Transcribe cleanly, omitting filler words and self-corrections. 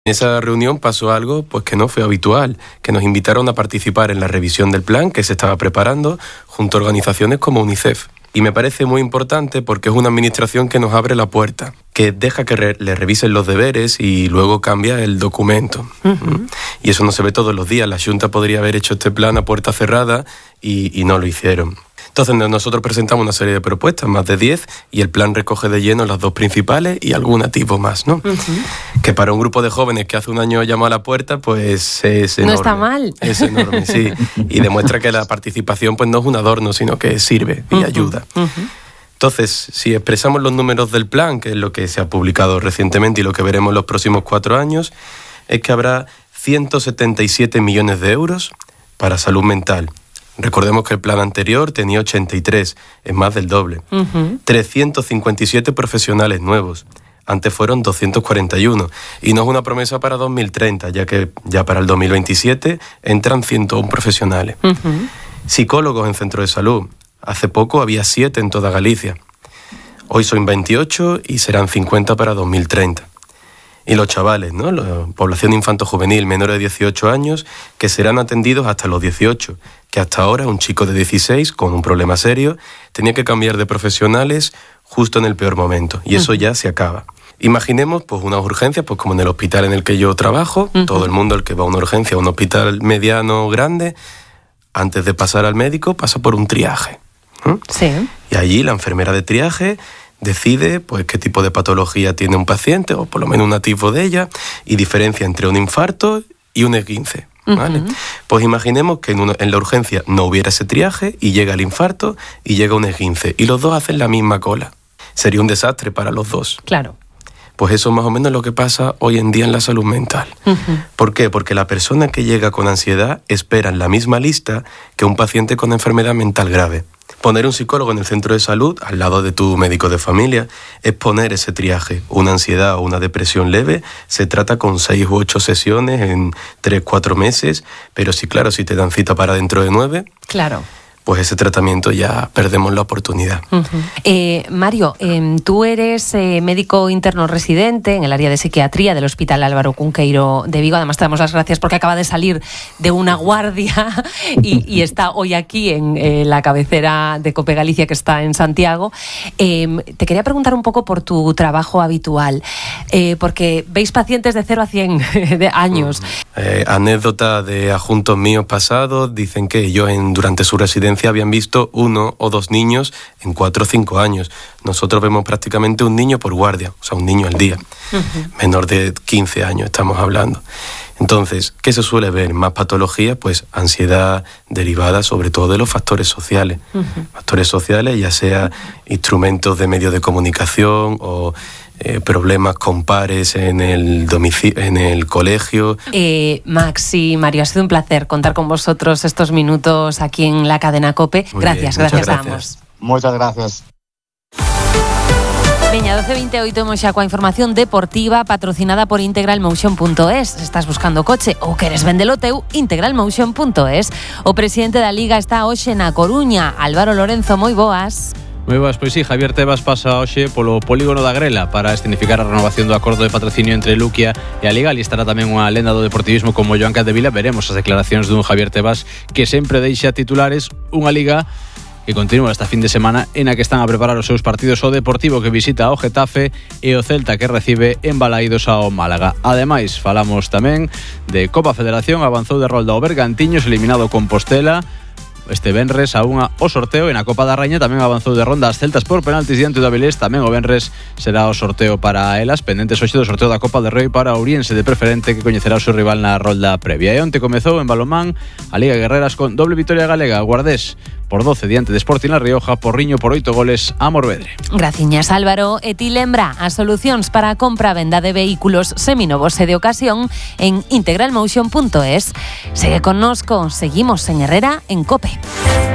En esa reunión pasó algo pues que no fue habitual, que nos invitaron a participar en la revisión del plan que se estaba preparando junto a organizaciones como UNICEF. Y me parece muy importante porque es una administración que nos abre la puerta, que deja que le revisen los deberes y luego cambia el documento. Uh-huh. Y eso no se ve todos los días. La Xunta podría haber hecho este plan a puerta cerrada y no lo hicieron. Entonces nosotros presentamos una serie de propuestas, más de 10, y el plan recoge de lleno las dos principales y algún tipo más, ¿no? Uh-huh. Que para un grupo de jóvenes que hace un año llamó a la puerta, pues es enorme. No está mal. Es enorme, sí. Y demuestra que la participación pues no es un adorno, sino que sirve y ayuda. Uh-huh. Entonces, si expresamos los números del plan, que es lo que se ha publicado recientemente y lo que veremos en los próximos 4 años, es que habrá 177 millones de euros para salud mental. Recordemos que el plan anterior tenía 83, es más del doble. Uh-huh. 357 profesionales nuevos. Antes fueron 241. Y no es una promesa para 2030, ya que ya para el 2027 entran 101 profesionales. Uh-huh. Psicólogos en centros de salud. Hace poco había 7 en toda Galicia. Hoy son 28 y serán 50 para 2030. Y los chavales, ¿no? La población infanto-juvenil menor de 18 años que serán atendidos hasta los 18, que hasta ahora un chico de 16 con un problema serio tenía que cambiar de profesionales justo en el peor momento, y eso ya se acaba. Imaginemos pues unas urgencias, pues como en el hospital en el que yo trabajo, todo el mundo el que va a una urgencia, a un hospital mediano o grande, antes de pasar al médico pasa por un triaje. Sí. Y allí la enfermera de triaje decide pues qué tipo de patología tiene un paciente, o por lo menos un tipo de ella, y diferencia entre un infarto y un esguince. ¿Vale? Uh-huh. Pues imaginemos que en la urgencia no hubiera ese triaje y llega el infarto y llega un esguince y los dos hacen la misma cola. Sería un desastre para los dos. Claro. Pues eso es más o menos lo que pasa hoy en día en la salud mental. Uh-huh. ¿Por qué? Porque la persona que llega con ansiedad espera en la misma lista que un paciente con enfermedad mental grave. Poner un psicólogo en el centro de salud, al lado de tu médico de familia, es poner ese triaje. Una ansiedad o una depresión leve se trata con 6 u 8 sesiones en 3-4 meses, pero sí, claro, si te dan cita para dentro de 9... Claro. Pues ese tratamiento ya perdemos la oportunidad. Uh-huh. Mario, tú eres médico interno residente en el área de psiquiatría del Hospital Álvaro Cunqueiro de Vigo. Además te damos las gracias porque acaba de salir de una guardia y está hoy aquí en la cabecera de COPE Galicia, que está en Santiago. Te quería preguntar un poco por tu trabajo habitual, porque veis pacientes de 0 a 100 de años. Anécdota de adjuntos míos pasados, dicen que ellos durante su residencia habían visto 1 o 2 niños en 4 o 5 años. Nosotros vemos prácticamente un niño por guardia, o sea, un niño al día. Uh-huh. Menor de 15 años estamos hablando. Entonces, ¿qué se suele ver? Más patología, pues ansiedad derivada sobre todo de los factores sociales. Uh-huh. Factores sociales, ya sea instrumentos de medios de comunicación o problemas con pares en el colegio. Max y Mario, ha sido un placer contar con vosotros estos minutos aquí en la cadena COPE. Gracias a ambos. Muchas gracias. Veña, 12:28 hemos xa coa información deportiva patrocinada por integralmotion.es. Estás buscando coche ou queres vendelo teu, integralmotion.es. O presidente da Liga está hoxe na Coruña. Álvaro Lorenzo, moi boas. Moi boas, pois sí, Javier Tebas pasa hoxe polo polígono da Grela para escenificar a renovación do acordo de patrocinio entre Luquia e a Liga. Ali estará tamén unha lenda do deportivismo como Joan Capdevila. Veremos as declaracións dun Javier Tebas que sempre deixa titulares unha Liga que continúa esta fin de semana en a que están a preparar os seus partidos o Deportivo, que visita ao Getafe, e o Celta, que recibe en Balaídos ao Málaga. Ademais, falamos tamén de Copa Federación. Avanzou de rolda o Bergantiños, eliminado Compostela este venres a unha o sorteo. E na Copa da Raña tamén avanzou de ronda as Celtas por penaltis diante do Avilés. Tamén o venres será o sorteo para elas, pendentes hoxe do sorteo da Copa de Rei para Ouriense de Preferente, que coñecerá o seu rival na rolda previa. E onte comezou en balonmán a Liga Guerreras con doble vitoria galega. Guardés por 12 diante de Sporting La Rioja, Porriño por 8 goles a Morvedre. Graciñas, Álvaro. E ti lembra as solucións para a compra e venda de vehículos seminovos e de ocasión en integralmotion.es. Segue connosco, seguimos en Herrera en COPE.